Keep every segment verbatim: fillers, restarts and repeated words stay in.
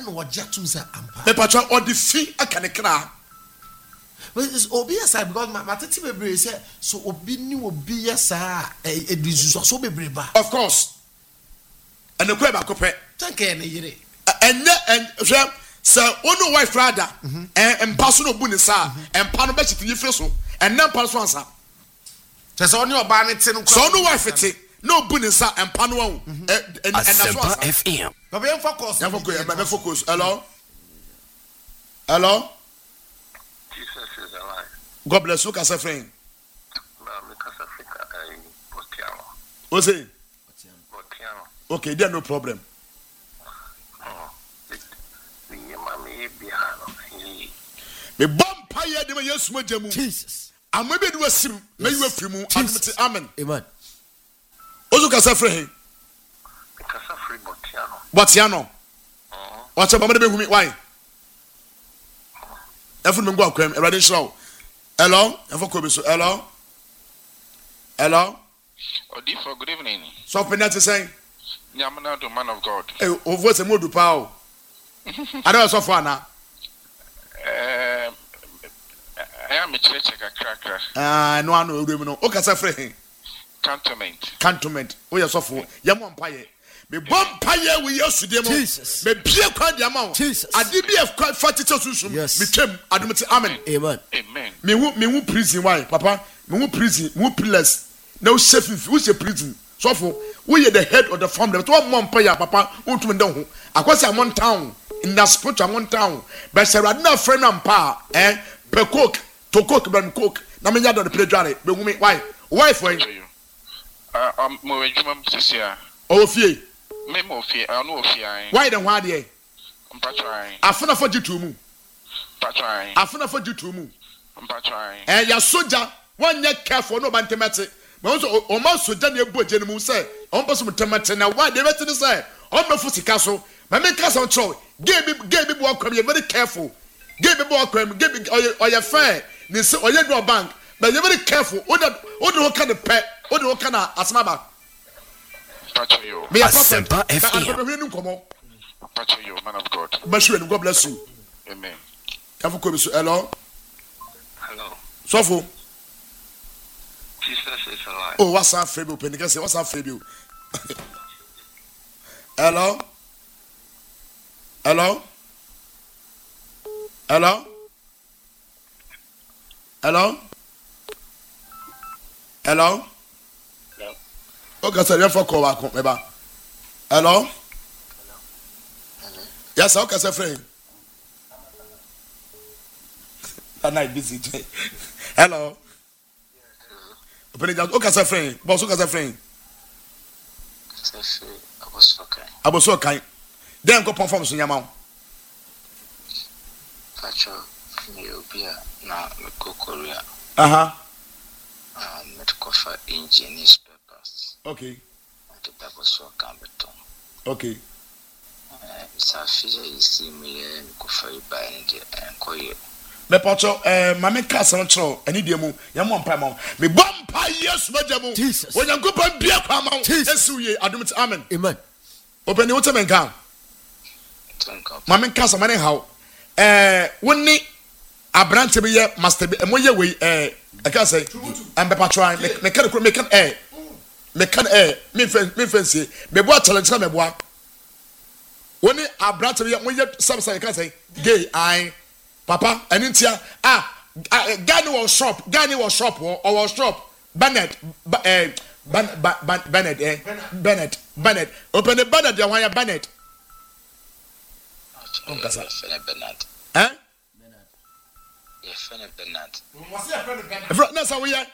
and what Jatum said, the patron or the fee a can cry. But it's obvious because my tati said so. Obi ni obi ya sa a disease so be brave. Of course. And the crab copet. Thank you. And and so ono wife rather and personal bunisa and panobet to you so and non personal. Just on your bannet, so no wife it no bunisa and pano and F M. But we focus. Never focus. Hello. Hello. Jesus is alive. God bless you, Casa friend. What's it? Okay, there no problem. Me bomb pie de me yes mo jamu. Jesus. And maybe do a sim, may you free mu. Amen. Amen. Ozu Casa friend. Casa free Botiano. Botiano. What's up, Mamma? Be why? Everyone go akwem. Erade show. Hello. Efo ko be so. Hello. Hello. Odifo, good evening. So penalty saying. Nyamana the man of God. Eh, o voice mo du pa o. Ada so for na. Eh, I am a church kakra. Ah, no ano ewrem no. O kasa frɛ Cantonment. Cantonment. O yɛ sɔfo. Yɛ mo mpaye. Me bom paye we yesu dem. Jesus. Me bie kwa de ama o. Jesus. Ade bi e kwa fatite susum. Me twem adomte amen. Amen. Amen. Me hu me hu prison why papa? Me hu prison, me hu pillars. Now chef if we say prison. Sɔfo, we are the head of the family. But one mom paye papa, untum ndon ho. Akwasi amon town. In the spot amon town. But say radna friend am pa eh pe cook to cook ben cook. Na me nya do the play dware. Be hu me why? Why for you? Uh um mo edwuma sisia. O fie. Me mo fie, I no fie ai. Why the hwa de? Mpatrai. Afuna for jitu mu. Mpatrai. Afuna for jitu mu. Mpatrai. Eh ya soja, one ye careful no bantemete. Me also o ma soja na ebu agye mu say, on person temete na why dey beti say, on me fu sika so. Me me kasa on throw. Give me give me bo akwam, you very careful. Give me bo akwam, give me or your fair. Ni say oye do bank, but you very careful. O da o do kind of pet, o do kind of asmaba. Pacho yo. Me a Asempa F M. Pacho yo, man of God. Bashu, God bless you. Amen. Kafu ko bisu hello. Hello. Sofo. Jesus is alive. Oh, what's up, Fabio? Penica say, what's up, Fabio? Hello? Hello? Hello? Hello? Hello? Hello. Okay, sir, you have to call back. Hello? Hello. Yes, okay, sir, friend. That night busy. Hello? Okay, sir, friend. Boss, okay, sir, friend. I was okay. I was okay. Then go perform some yamau. Pacho, you be na go Korea. Uh huh. Um, medical for engineers papers. Okay. The Bible so cambeton. Okay. Uh, it's a figure you see me and go for you by and call you. Me pacho eh mame kasa no chro ani die mu ya mo mpa mo me bompa yesu maja mu Jesus. onyankopon bia kwa ma yesu ye adom ti amen. Amen. Open the water men kan mame kasa mane hawo eh woni abrante be ye master be mo ye we eh I can say am be patro me kan me kan eh me kan eh me fen me fensie me bo challenge na me bo woni abrante be ye mo ye samsa can say gay I Papa, and in here, ah, Gani was shop, Gani was shop, or was shop, Bennett, eh, Bennett, eh, Bennett, Bennett, open the Bennett, you want Bennett. Oh, Bennett. Eh? Your friend of Bennett. That's how we are.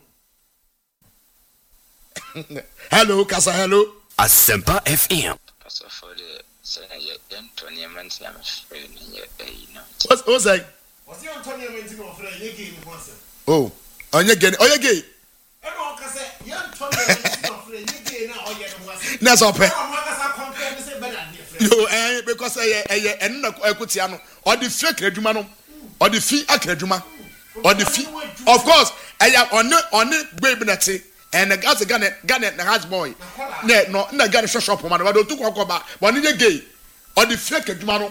Hello, Casa, hello. Asempa F M. Pastor for the saying young twenty months, I'm afraid, you know. What's what's that? Was you Antonio Mentino for a gay person? Oh, on your gay, oh, you're gay. Everyone can say, young Antonio Mentino for a gay now, or you're That's all. You Yo, eh, because I, I, and no, I could see, or the fake redumano, or the fee acreduma, or the fee. Of course, I have on it, on it, baby, that's it. And the gas a gun, gun at the house boy. No, no, gun a shop, man, I don't talk about, but need a gay, or the fake redumano.